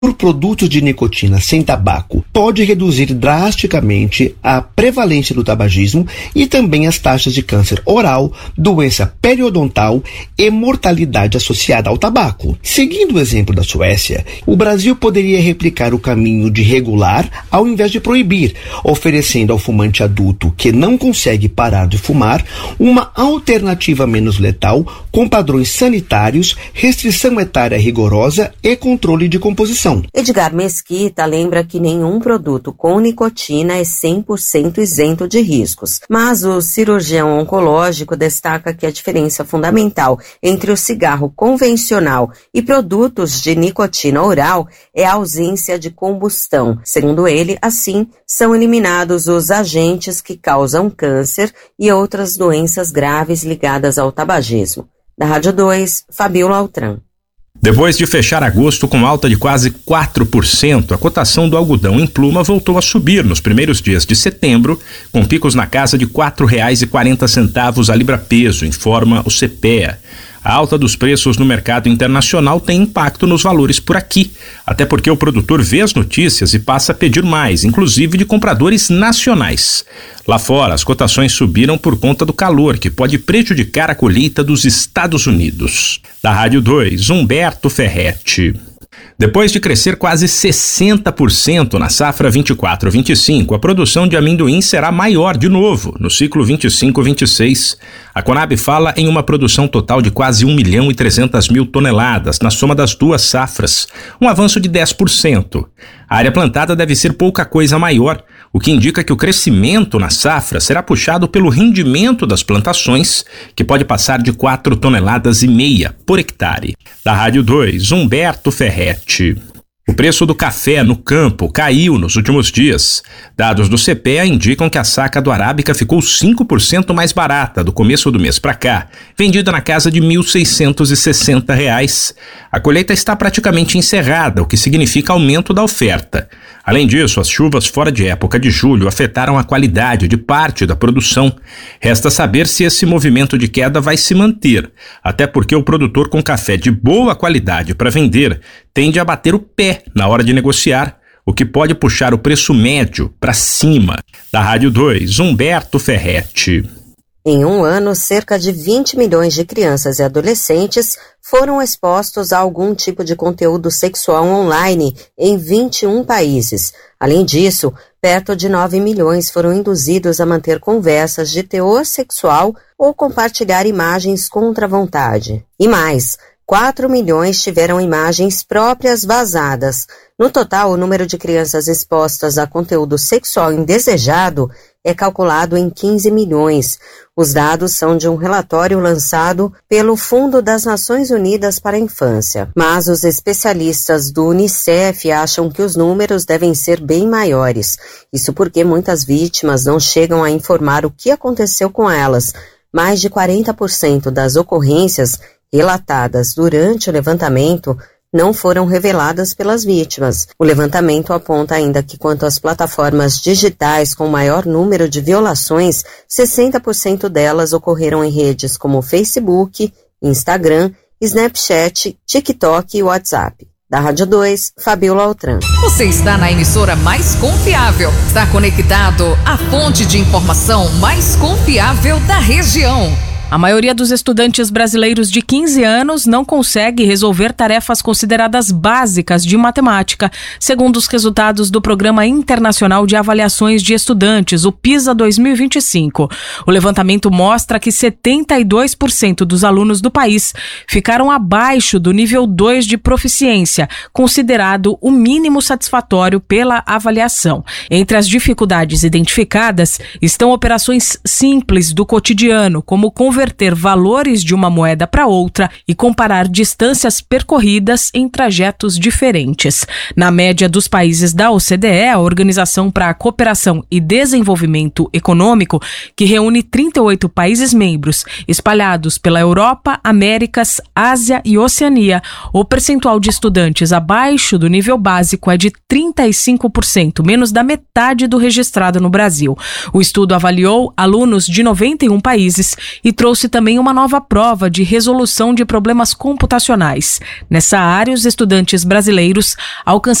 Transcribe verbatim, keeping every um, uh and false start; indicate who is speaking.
Speaker 1: por produtos de nicotina sem tabaco pode reduzir drasticamente a prevalência do tabagismo e também as taxas de câncer oral, doença periodontal e mortalidade associada ao tabaco. Seguindo o exemplo da Suécia, o Brasil poderia replicar o caminho de regular ao invés de proibir, oferecendo ao fumante adulto que não consegue parar de fumar uma alternativa menos letal com padrões sanitários, restrição etária rigorosa e controle de composição.
Speaker 2: Edgar Mesquita lembra que nenhum produto com nicotina é cem por cento isento de riscos, mas o cirurgião oncológico destaca que a diferença fundamental entre o cigarro convencional e produtos de nicotina oral é a ausência de combustão. Segundo ele, assim, são eliminados os agentes que causam câncer e outras doenças graves ligadas ao tabagismo. Da Rádio dois, Fabiola Altran.
Speaker 3: Depois de fechar agosto com alta de quase quatro por cento, a cotação do algodão em pluma voltou a subir nos primeiros dias de setembro, com picos na casa de quatro reais e quarenta centavos a libra-peso, informa o CEPEA. A alta dos preços no mercado internacional tem impacto nos valores por aqui, até porque o produtor vê as notícias e passa a pedir mais, inclusive de compradores nacionais. Lá fora, as cotações subiram por conta do calor, que pode prejudicar a colheita dos Estados Unidos. Da Rádio dois, Humberto Ferretti. Depois de crescer quase sessenta por cento na safra vinte e quatro vinte e cinco, a produção de amendoim será maior de novo no ciclo vinte e cinco vinte e seis. A Conab fala em uma produção total de quase um milhão e trezentas mil toneladas na soma das duas safras, um avanço de dez por cento. A área plantada deve ser pouca coisa maior, o que indica que o crescimento na safra será puxado pelo rendimento das plantações, que pode passar de quatro toneladas e meia por hectare. Da Rádio dois, Humberto Ferretti. O preço do café no campo caiu nos últimos dias. Dados do CEPEA indicam que a saca do Arábica ficou cinco por cento mais barata do começo do mês para cá, vendida na casa de mil seiscentos e sessenta reais. A colheita está praticamente encerrada, o que significa aumento da oferta. Além disso, as chuvas fora de época de julho afetaram a qualidade de parte da produção. Resta saber se esse movimento de queda vai se manter, até porque o produtor com café de boa qualidade para vender tende a bater o pé na hora de negociar, o que pode puxar o preço médio para cima. Da Rádio dois, Humberto Ferretti.
Speaker 2: Em um ano, cerca de vinte milhões de crianças e adolescentes foram expostos a algum tipo de conteúdo sexual online em vinte e um países. Além disso, perto de nove milhões foram induzidos a manter conversas de teor sexual ou compartilhar imagens contra a vontade. E mais, quatro milhões tiveram imagens próprias vazadas. No total, o número de crianças expostas a conteúdo sexual indesejado é calculado em quinze milhões. Os dados são de um relatório lançado pelo Fundo das Nações Unidas para a Infância. Mas os especialistas do Unicef acham que os números devem ser bem maiores. Isso porque muitas vítimas não chegam a informar o que aconteceu com elas. Mais de quarenta por cento das ocorrências relatadas durante o levantamento não foram reveladas pelas vítimas. O levantamento aponta ainda que, quanto às plataformas digitais com maior número de violações, sessenta por cento delas ocorreram em redes como Facebook, Instagram, Snapchat, TikTok e WhatsApp. Da Rádio dois, Fabiola Altran.
Speaker 4: Você está na emissora mais confiável. Está conectado à fonte de informação mais confiável da região.
Speaker 5: A maioria dos estudantes brasileiros de quinze anos não consegue resolver tarefas consideradas básicas de matemática, segundo os resultados do Programa Internacional de Avaliações de Estudantes, o PISA dois mil e vinte e cinco. O levantamento mostra que setenta e dois por cento dos alunos do país ficaram abaixo do nível dois de proficiência, considerado o mínimo satisfatório pela avaliação. Entre as dificuldades identificadas estão operações simples do cotidiano, como conversar converter valores de uma moeda para outra e comparar distâncias percorridas em trajetos diferentes. Na média dos países da O C D E, a Organização para a Cooperação e Desenvolvimento Econômico, que reúne trinta e oito países membros espalhados pela Europa, Américas, Ásia e Oceania, o percentual de estudantes abaixo do nível básico é de trinta e cinco por cento, menos da metade do registrado no Brasil. O estudo avaliou alunos de noventa e um países e trouxe trouxe também uma nova prova de resolução de problemas computacionais. Nessa área, os estudantes brasileiros alcançaram